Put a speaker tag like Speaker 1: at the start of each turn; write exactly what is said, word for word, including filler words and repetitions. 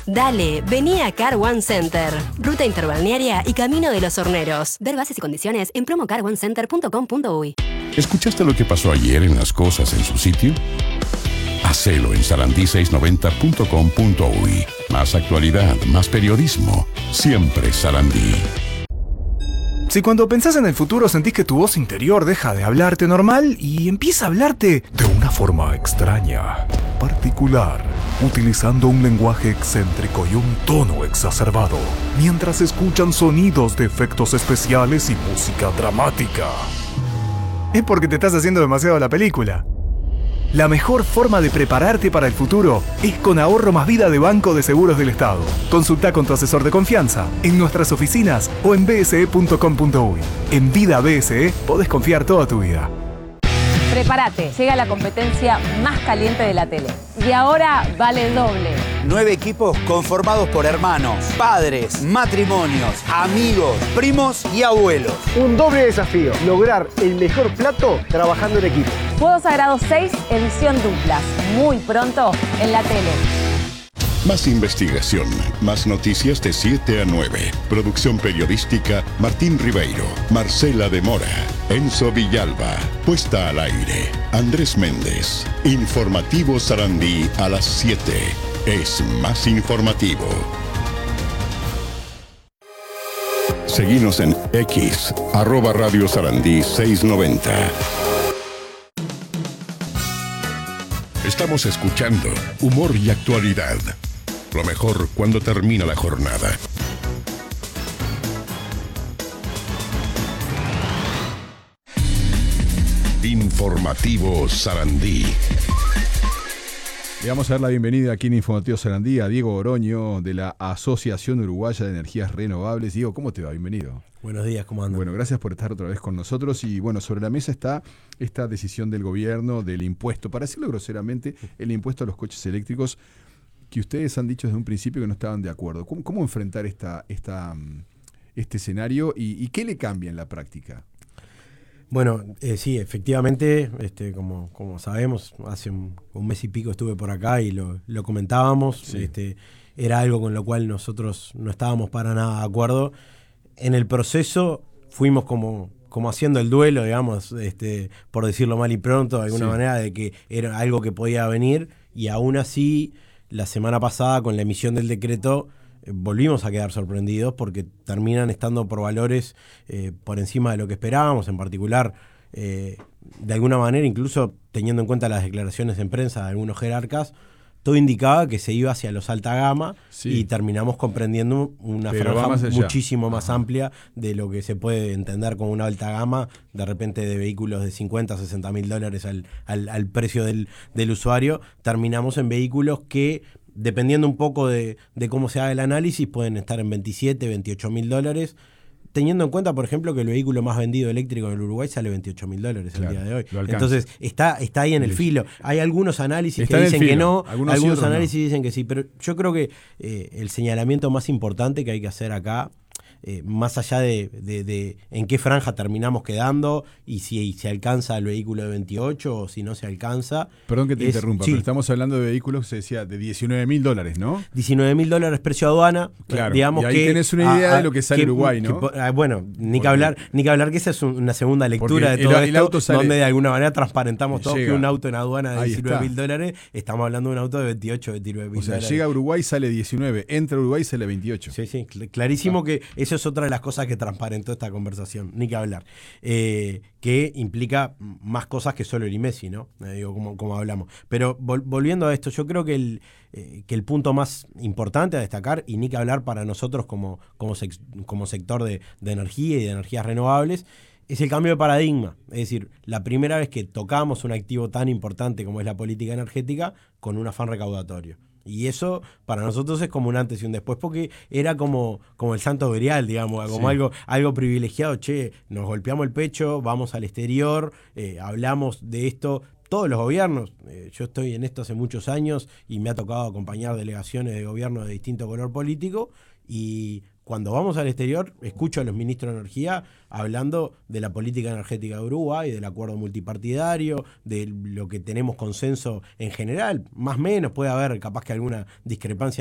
Speaker 1: Dale, vení a Car One Center. Ruta interbalnearia y Camino de los Horneros. Ver bases y condiciones en promo car one center punto com punto uy.
Speaker 2: ¿Escuchaste lo que pasó ayer en Las Cosas en su sitio? Hacelo en sarandí seiscientos noventa punto com punto uy. Más actualidad, más periodismo. Siempre Sarandí.
Speaker 3: Si cuando pensás en el futuro sentís que tu voz interior deja de hablarte normal y empieza a hablarte de una forma extraña, particular, utilizando un lenguaje excéntrico y un tono exacerbado, mientras escuchan sonidos de efectos especiales y música dramática, es porque te estás haciendo demasiado la película. La mejor forma de prepararte para el futuro es con Ahorro Más Vida de Banco de Seguros del Estado. Consulta con tu asesor de confianza en nuestras oficinas o en b s e punto com punto uy. En Vida B S E podés confiar toda tu vida.
Speaker 4: Prepárate, llega la competencia más caliente de la tele. Y ahora vale el doble.
Speaker 5: Nueve equipos conformados por hermanos, padres, matrimonios, amigos, primos y abuelos.
Speaker 6: Un doble desafío, lograr el mejor plato trabajando en equipo.
Speaker 4: Fuego Sagrado seis, edición duplas. Muy pronto en la tele.
Speaker 2: Más investigación, más noticias de siete a nueve. Producción periodística Martín Ribeiro, Marcela de Mora, Enzo Villalba. Puesta al aire Andrés Méndez. Informativo Sarandí a las siete. Es más informativo. Seguinos en X, arroba Radio Sarandí seiscientos noventa. Estamos escuchando Humor y Actualidad. Lo mejor cuando termina la jornada. Informativo Sarandí.
Speaker 7: Le vamos a dar la bienvenida aquí en Informativo Sarandí a Diego Oroño de la Asociación Uruguaya de Energías Renovables. Diego, ¿cómo te va? Bienvenido.
Speaker 8: Buenos días, ¿cómo andan?
Speaker 7: Bueno, gracias por estar otra vez con nosotros. Y bueno, sobre la mesa está esta decisión del gobierno del impuesto, para decirlo groseramente, el impuesto a los coches eléctricos, que ustedes han dicho desde un principio que no estaban de acuerdo. ¿Cómo, cómo enfrentar esta, esta, este escenario y, y qué le cambia en la práctica?
Speaker 8: Bueno, eh, sí, efectivamente, este, como, como sabemos, hace un, un mes y pico estuve por acá y lo, lo comentábamos. Sí. Este, era algo con lo cual nosotros no estábamos para nada de acuerdo. En el proceso fuimos como, como haciendo el duelo, digamos, este, por decirlo mal y pronto, de alguna sí. manera, de que era algo que podía venir, y aún así, la semana pasada, con la emisión del decreto, eh, volvimos a quedar sorprendidos porque terminan estando por valores eh, por encima de lo que esperábamos, en particular, eh, de alguna manera, incluso teniendo en cuenta las declaraciones en prensa de algunos jerarcas, todo indicaba que se iba hacia los alta gama, sí. y terminamos comprendiendo una Pero franja más muchísimo más Ajá. amplia de lo que se puede entender como una alta gama, de repente de vehículos de cincuenta, sesenta mil dólares al, al, al precio del, del usuario. Terminamos en vehículos que, dependiendo un poco de, de cómo se haga el análisis, pueden estar en veintisiete, veintiocho mil dólares, teniendo en cuenta, por ejemplo, que el vehículo más vendido eléctrico en el Uruguay sale veintiocho mil dólares claro, el día de hoy. Entonces, está, está ahí en el filo. Hay algunos análisis está que dicen que no, algunos, algunos análisis no. dicen que sí, pero yo creo que eh, el señalamiento más importante que hay que hacer acá, Eh, más allá de, de, de en qué franja terminamos quedando y si se alcanza el vehículo de veintiocho o si no se alcanza.
Speaker 7: Perdón que te
Speaker 8: es,
Speaker 7: interrumpa,
Speaker 8: sí.
Speaker 7: pero estamos hablando de vehículos, se decía, de diecinueve mil dólares, ¿no?
Speaker 8: diecinueve mil dólares precio aduana.
Speaker 7: Claro,
Speaker 8: digamos
Speaker 7: y ahí
Speaker 8: que,
Speaker 7: tenés una idea
Speaker 8: a, a,
Speaker 7: de lo que sale
Speaker 8: que,
Speaker 7: Uruguay, ¿no?
Speaker 8: Que, a, bueno, ni que, hablar, ni que hablar que esa es una segunda lectura de
Speaker 7: el,
Speaker 8: todo
Speaker 7: el
Speaker 8: esto,
Speaker 7: auto sale,
Speaker 8: donde de alguna manera transparentamos todos
Speaker 7: llega,
Speaker 8: que un auto en aduana de diecinueve mil dólares, estamos hablando de un auto de veintiocho, veintinueve mil
Speaker 7: dólares. O sea,
Speaker 8: dólares.
Speaker 7: llega a Uruguay, sale diecinueve, entra a Uruguay, sale veintiocho.
Speaker 8: Sí, sí, clarísimo ah. que eso es otra de las cosas que transparentó esta conversación, ni que hablar, eh, que implica más cosas que solo el IMESI, ¿no? Eh, digo, como, como hablamos. Pero vol- volviendo a esto, yo creo que el, eh, que el punto más importante a destacar, y ni que hablar para nosotros como, como, sex- como sector de, de energía y de energías renovables, es el cambio de paradigma. Es decir, la primera vez que tocamos un activo tan importante como es la política energética con un afán recaudatorio. Y eso para nosotros es como un antes y un después, porque era como, como el santo grial, digamos, como sí. algo, algo privilegiado. Che, nos golpeamos el pecho, vamos al exterior, eh, hablamos de esto. Todos los gobiernos, eh, yo estoy en esto hace muchos años y me ha tocado acompañar delegaciones de gobierno de distinto color político, y cuando vamos al exterior escucho a los ministros de Energía hablando de la política energética de Uruguay, del acuerdo multipartidario, de lo que tenemos consenso en general, más o menos, puede haber capaz que alguna discrepancia